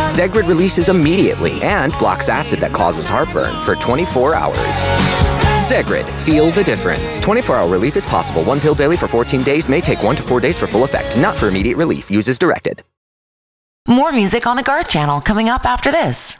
Zegrid releases immediately and blocks acid that causes heartburn for 24 hours. Zegrid, feel the difference. 24-hour relief is possible. One pill daily for 14 days may take 1 to 4 days for full effect. Not for immediate relief. Use as directed. More music on the Garth Channel coming up after this.